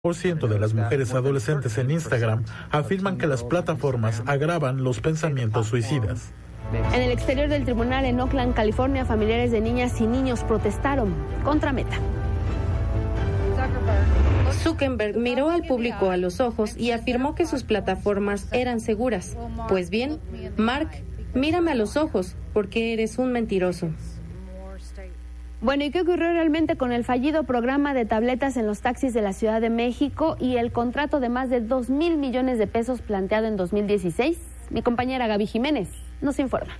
% de las mujeres adolescentes en Instagram afirman que las plataformas agravan los pensamientos suicidas. En el exterior del tribunal en Oakland, California, familiares de niñas y niños protestaron contra Meta. Zuckerberg miró al público a los ojos y afirmó que sus plataformas eran seguras. Pues bien, Mark, mírame a los ojos, porque eres un mentiroso. Bueno, ¿y qué ocurrió realmente con el fallido programa de tabletas en los taxis de la Ciudad de México y el contrato de más de 2,000 millones de pesos planteado en 2016? Mi compañera Gaby Jiménez nos informa.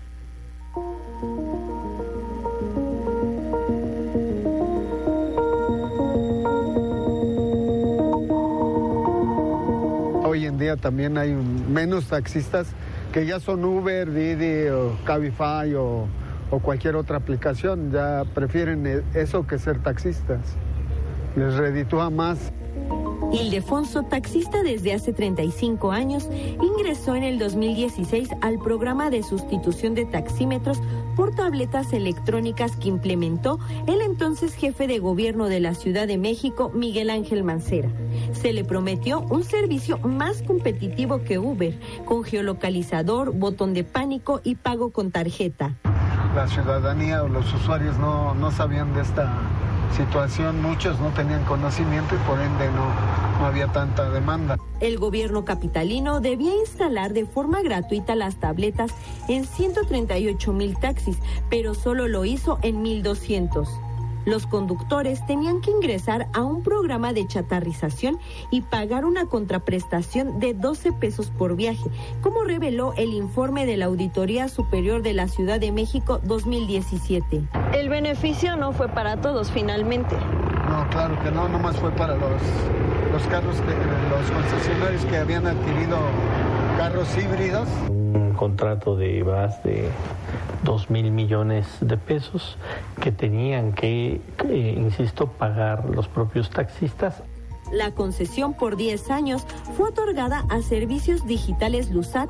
Hoy en día también hay menos taxistas que ya son Uber, Didi o Cabify o cualquier otra aplicación. Ya prefieren eso que ser taxistas. Les reditúa más. Ildefonso, taxista desde hace 35 años, ingresó en el 2016 al programa de sustitución de taxímetros por tabletas electrónicas que implementó el entonces jefe de gobierno de la Ciudad de México, Miguel Ángel Mancera. Se le prometió un servicio más competitivo que Uber, con geolocalizador, botón de pánico y pago con tarjeta. La ciudadanía o los usuarios no sabían de esta situación, muchos no tenían conocimiento y por ende no había tanta demanda. El gobierno capitalino debía instalar de forma gratuita las tabletas en 138,000 taxis, pero solo lo hizo en 1,200. Los conductores tenían que ingresar a un programa de chatarrización y pagar una contraprestación de 12 pesos por viaje, como reveló el informe de la Auditoría Superior de la Ciudad de México 2017. El beneficio no fue para todos finalmente. No, claro que no, nomás fue para los carros, los concesionarios que habían adquirido carros híbridos. Un contrato de más de 2,000 millones de pesos que tenían que, insisto, pagar los propios taxistas. La concesión por 10 años fue otorgada a Servicios Digitales Lusat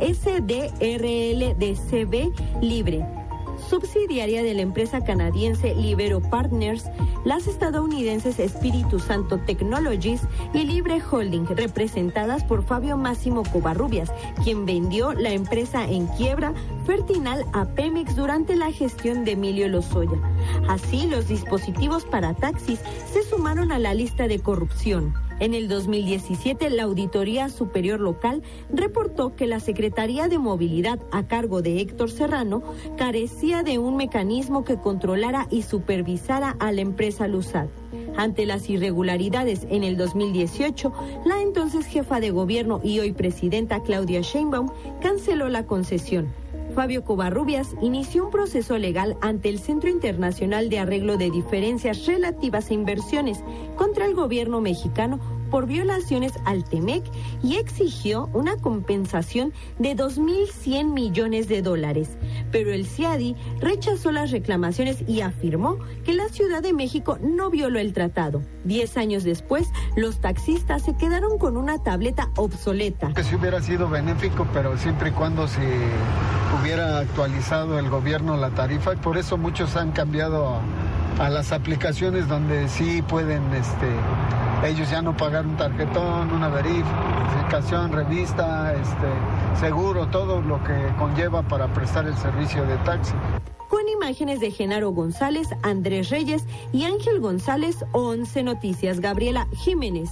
SDRL de CB Libre, subsidiaria de la empresa canadiense Libero Partners, las estadounidenses Espíritu Santo Technologies y Libre Holding, representadas por Fabio Máximo Covarrubias, quien vendió la empresa en quiebra Fertinal a Pemex durante la gestión de Emilio Lozoya. Así, los dispositivos para taxis se sumaron a la lista de corrupción. En el 2017, la Auditoría Superior Local reportó que la Secretaría de Movilidad, a cargo de Héctor Serrano, carecía de un mecanismo que controlara y supervisara a la empresa Lusat. Ante las irregularidades en el 2018, la entonces jefa de gobierno y hoy presidenta Claudia Sheinbaum canceló la concesión. Fabio Covarrubias inició un proceso legal ante el Centro Internacional de Arreglo de Diferencias Relativas a Inversiones contra el gobierno mexicano por violaciones al TEMEC y exigió una compensación de 2,100 millones de dólares. Pero el CIADI rechazó las reclamaciones y afirmó que la Ciudad de México no violó el tratado. 10 años después, los taxistas se quedaron con una tableta obsoleta. Que sí hubiera sido benéfico, pero siempre y cuando se hubiera actualizado el gobierno la tarifa, y por eso muchos han cambiado a las aplicaciones donde sí pueden ellos ya no pagar un tarjetón, una verificación, revista, seguro, todo lo que conlleva para prestar el servicio de taxi. Con imágenes de Genaro González, Andrés Reyes y Ángel González, 11 Noticias, Gabriela Jiménez.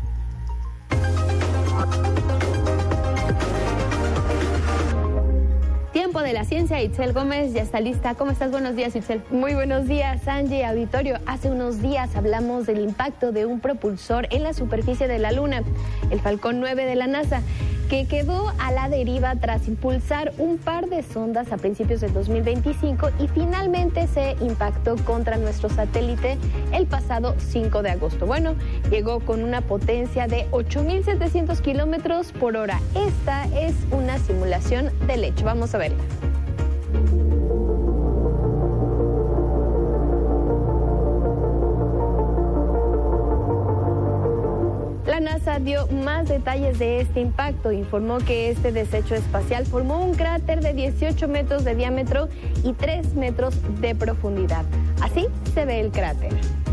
Tiempo de la ciencia, Itzel Gómez ya está lista. ¿Cómo estás? Buenos días, Itzel. Muy buenos días, Angie, auditorio. Hace unos días hablamos del impacto de un propulsor en la superficie de la Luna, el Falcón 9 de la NASA, que quedó a la deriva tras impulsar un par de sondas a principios de 2025 y finalmente se impactó contra nuestro satélite el pasado 5 de agosto. Bueno, llegó con una potencia de 8,700 kilómetros por hora. Esta es una simulación del hecho. Vamos a verla. La NASA dio más detalles de este impacto. Informó que este desecho espacial formó un cráter de 18 metros de diámetro y 3 metros de profundidad. Así se ve el cráter.